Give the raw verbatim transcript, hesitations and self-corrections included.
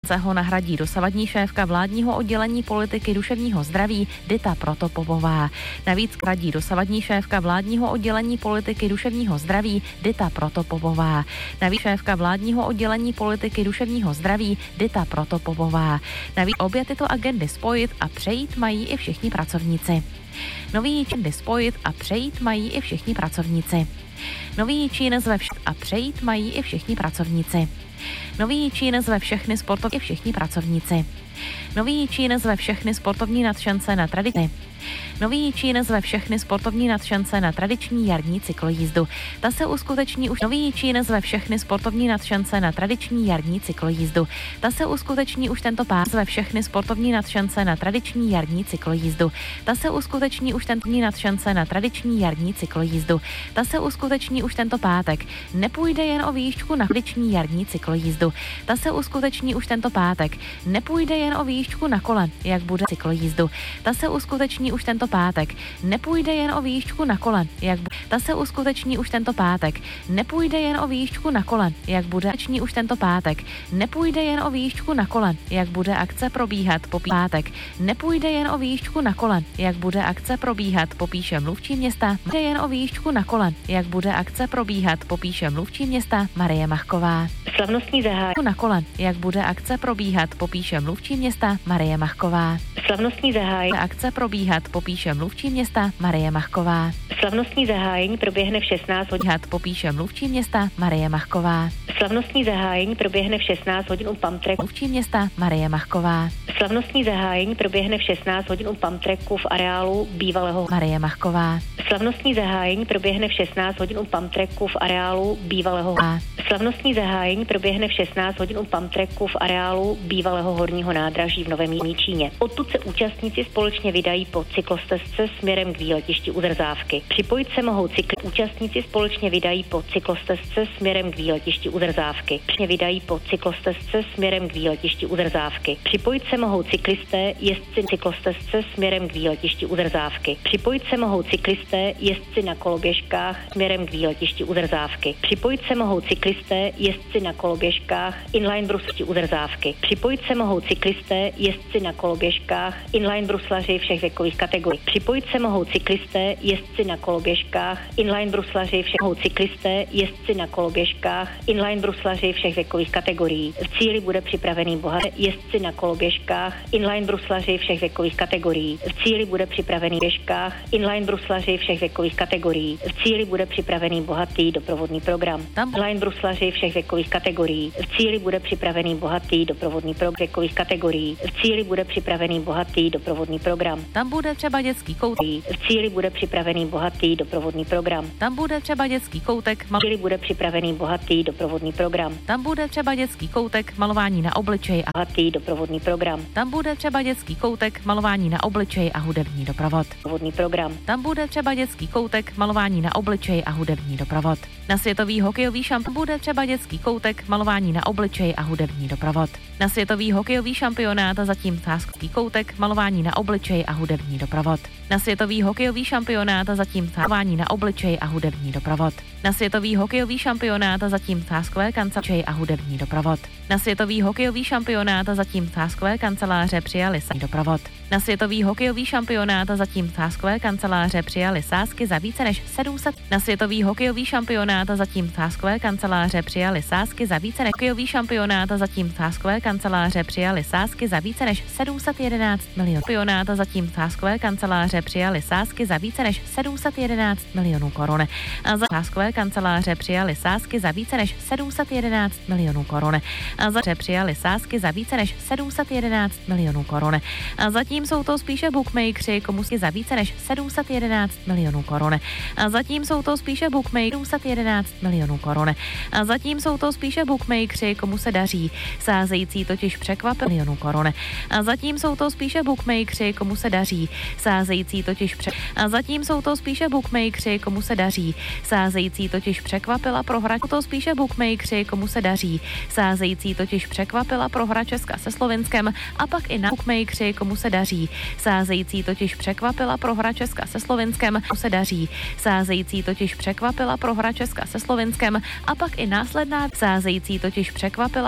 ho nahradí dosavadní šéfka vládního oddělení politiky duševního zdraví Dita Protopovová. Navíc radí dosavadní šéfka vládního oddělení politiky duševního zdraví Dita Protopovová. Navíc šéfka vládního oddělení politiky duševního zdraví Dita Protopovová. Navíc obě tyto agendy spojit a přejít mají i všichni pracovníci. Nový čin spojit a přejít mají i všichni pracovníci. Nový čin zve vš- a přejít mají i všichni pracovníci. Nový čin zve všechny sportovní i všichni pracovníci. Nový čin zve všechny sportovní nadšence na tradici. Nový čin zve všechny sportovní nadšence na tradiční jarní cyklojízdu. Ta se uskuteční už Nový čin zve všechny sportovní nadšence na tradiční jarní cyklojízdu. Ta se uskuteční už tento pátek zve všechny sportovní nadšence na tradiční jarní cyklojízdu. Ta se uskuteční už tento nadšence na tradiční jarní cyklojízdu. Ta se uskuteční už tento pátek. Nepůjde jen o výjížďku na tradiční jarní cyklojízdu. Ta se uskuteční už tento pátek. Nepůjde jen o výjížďku na kole, jak bude cyklojízdu. Ta se uskuteční už tento pátek. Nepůjde jen o výjížďku na kole, jak bu- ta se uskuteční už tento pátek. Nepůjde jen o výjížďku na kole, jak bude už tento pátek. Nepůjde jen o výjížďku na kole, jak bude akce probíhat po pátek. Nepůjde jen o výjížďku na kole, jak bude akce probíhat, popíše mluvčí města. Nepůjde jen o výjížďku na kole, jak bude akce probíhat, popíše mluvčí města Marie Machková. Slavnostní zahájení Na kole, jak bude akce probíhat, popíše mluvčí města Marie Machková. Slavnostní zahájení Akce probíhat, popíše mluvčí města Marie Machková. Slavnostní zahájení proběhne v šestnáct hodin. Had popíše mluvčí města Marie Machková. Slavnostní zahájení proběhne v šestnáct hodin u Pamtreku. Mluvčí města Marie Machková. Slavnostní zahájení proběhne v šestnáct hodin u Pamtreku v areálu bývalého. Marie Machková. Slavnostní zahájení proběhne v šestnáct hodin u Pamtreku v areálu bývalého. A. Slavnostní zahájení proběhne v šestnáct hodin u Pamtreku v areálu bývalého horního nádraží v Novém Míčíně. Odtud se účastníci společně vydají po cyklostezce směrem k výletišti u Zrzávky. Připojit se mohou cykl... Účastníci společně vydají po cyklostezce směrem k výletišti u Zrzávky. Přesně vydají po cyklostezce směrem k výletišti u Zrzávky. Připojit se mohou cyklisté, jezdci cyklostezce směrem k výletišti u Zrzávky. Připojit se mohou cyklisté, jezdci na koloběžkách směrem k výletišti u Zrzávky. Připojit se mohou cyklisté, jezdci na koloběžkách inline bruslaři u Zrzávky. Připojit se mohou cyklisté, jezdci na koloběžkách inline bruslaři všech věkových kategorií. Připojit se mohou cyklisté, jezdci na koloběžkách inline bruslaři všech mohou cyklisté, jezdci na koloběžkách inline bruslaři všech věkových kategorií. V cíli bude připravený bohatý jezdci na koloběžkách inline bruslaři všech věkových kategorií. V cíli bude připravený běžkách inline bruslaři všech věkových kategorií. V cíli bude připravený bohatý doprovodný program. Tam Inline bruslaři všech věkových kategorií. V cíli bude připravený bohatý doprovodný program věkových kategorií. V cíli bude připravený bohatý doprovodný program. Tam bude třeba dětský koutek. V cíli bude připravený bohatý doprovodný program. Tam bude třeba dětský koutek. V cíli bude připravený bohatý doprovodný program. Tam bude třeba dětský koutek, malování na obličeji a Bohatý doprovodný program. tam bude třeba dětský koutek, malování na obličeji a hudební doprovod. Doprovodný program. Tam bude třeba dětský koutek, malování na obličeji a hudební doprovod. Na světový hokejový šampionát bude třeba dětský koutek, malování na obličeji a hudební doprovod. Na světový hokejový šampionát a zatím sáský koutek, malování na obličeji a hudební doprovod. Na světový hokejový šampionát a zatím malování na obličeji a hudební doprovod. Na světový hokejový šampionát a zatím sáskové kanceláře a hudební doprovod. Na světový hokejový šampionát a zatím sáskové kanceláře přijali sásky doprovod. Na světový hokejový šampionát a zatím sáskové kanceláře přijali sásky za více než sedm set. Na světový hokejový šampionát a zatím sáskové kanceláře přijali sásky za více než hokejový šampionát a zatím sáskové kanceláře přijali sásky za více než sedm set jedenáct milionů. Šampionát a zatím sáskové kanceláře přijali sásky za více než sedm set jedenáct milionů korun. A za sáskové kanceláře přijali sásky za více než sedm set jedenáct milionů korun. A za přijali sásky za více než sedm set jedenáct milionů korun. A zatím jsou to spíše bookmakeri, komu si za více než sedm set jedenáct milionů korun. A zatím jsou to spíše bookmakeri sedm set jedenáct milionů korun. A zatím jsou to spíše bookmakeri, komu se daří. Sázející totiž překvapil milionů korun. A zatím jsou to spíše bookmakeri, komu se daří. Sázející totiž pře- A zatím jsou to spíše bookmakeri, komu se daří. Sázející totiž překvapila prohra. To spíše bookmakeri, komu se daří. Sázející totiž překvapila prohra Česka se Slovinskem a pak i na bookmakeri, komu se daří. Sázející totiž překvapila prohra Česka se Slovinskem, komu se daří. Sázející totiž překvapila prohra Česka se Slovinskem a pak i následná sázející totiž překvapila